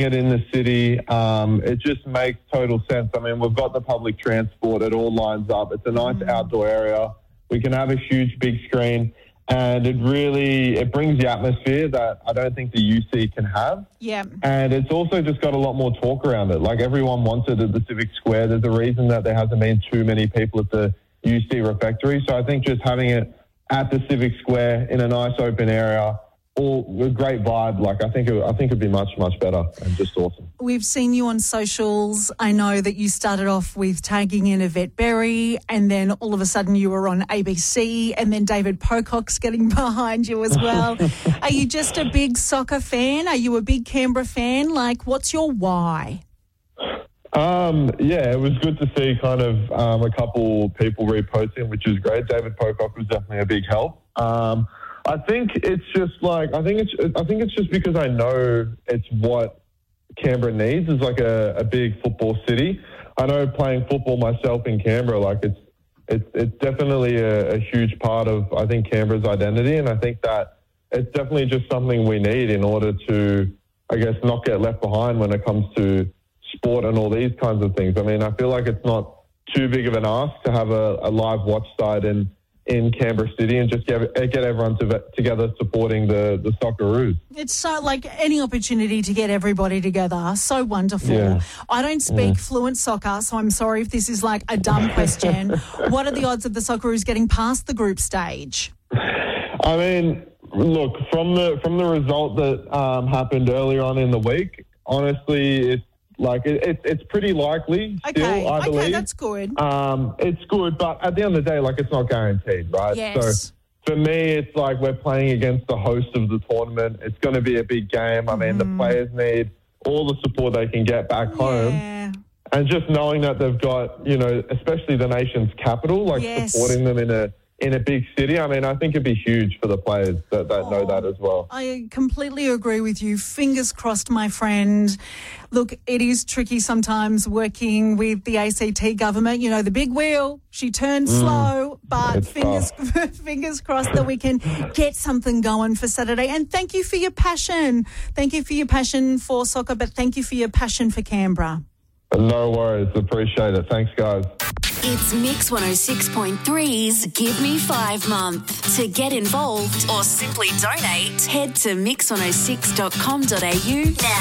it in the city. It just makes total sense. I mean, we've got the public transport. It all lines up. It's a nice outdoor area. We can have a huge big screen, and it brings the atmosphere that I don't think the UC can have. Yeah. And it's also just got a lot more talk around it. Like, everyone wants it at the Civic Square. There's a reason that there hasn't been too many people at the UC refectory. So I think just having it at the Civic Square in a nice open area, all a great vibe. Like, I think it'd be much, much better and just awesome. We've seen you on socials. I know that you started off with tagging in Yvette Berry, and then all of a sudden you were on ABC, and then David Pocock's getting behind you as well. Are you just a big soccer fan? Are you a big Canberra fan? Like, what's your why? Yeah, it was good to see kind of a couple people reposting, which is great. David Pocock was definitely a big help. I think it's just because I know it's what Canberra needs is like a big football city. I know playing football myself in Canberra, like it's definitely a huge part of, I think, Canberra's identity, and I think that it's definitely just something we need in order to, I guess, not get left behind when it comes to sport and all these kinds of things. I mean, I feel like it's not too big of an ask to have a live watch side in Canberra City and just get everyone together supporting the Socceroos. It's so, like, any opportunity to get everybody together, so wonderful. Yeah. I don't speak fluent soccer, so I'm sorry if this is like a dumb question. What are the odds of the Socceroos getting past the group stage? I mean, look, from the result that happened earlier on in the week, honestly, it's pretty likely still, I believe. Okay, that's good. It's good, but at the end of the day, like, it's not guaranteed, right? Yes. So for me, it's like we're playing against the host of the tournament. It's going to be a big game. I mean, the players need all the support they can get back home. And just knowing that they've got, especially the nation's capital, like, supporting them in a big city, I mean, I think it'd be huge for the players that know that as well. I completely agree with you. Fingers crossed, my friend. Look, it is tricky sometimes working with the ACT government. The big wheel, she turns slow, but fingers crossed that we can get something going for Saturday. And thank you for your passion. Thank you for your passion for soccer, but thank you for your passion for Canberra. No worries. Appreciate it. Thanks, guys. It's Mix 106.3's Give Me 5 month. To get involved or simply donate, head to mix106.com.au now.